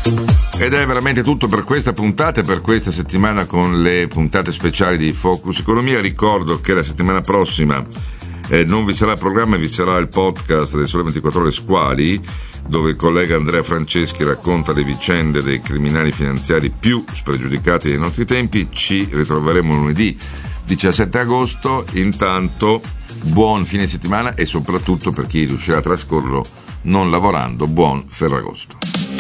Ed è veramente tutto per questa puntata e per questa settimana con le puntate speciali di Focus Economia. Ricordo che la settimana prossima non vi sarà il programma, vi sarà il podcast del Sole 24 Ore Squali, dove il collega Andrea Franceschi racconta le vicende dei criminali finanziari più spregiudicati dei nostri tempi. Ci ritroveremo lunedì 17 agosto. Intanto buon fine settimana e soprattutto per chi riuscirà a trascorrerlo non lavorando, buon Ferragosto.